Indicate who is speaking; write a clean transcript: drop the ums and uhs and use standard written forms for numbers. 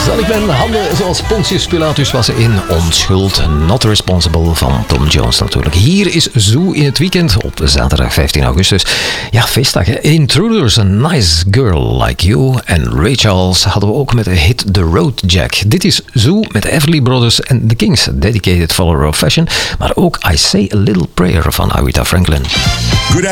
Speaker 1: Zal ik mijn handen zoals Pontius Pilatus wassen in Onschuld, Not Responsible van Tom Jones natuurlijk. Hier is Zoo in het weekend op zaterdag 15 augustus. Ja, feestdag hè. Intruders, A Nice Girl Like You. En Ray Charles hadden we ook met de hit The Road Jack. Dit is Zoo met de Everly Brothers en The Kings, Dedicated Follower of Fashion. Maar ook I Say a Little Prayer van Aretha Franklin.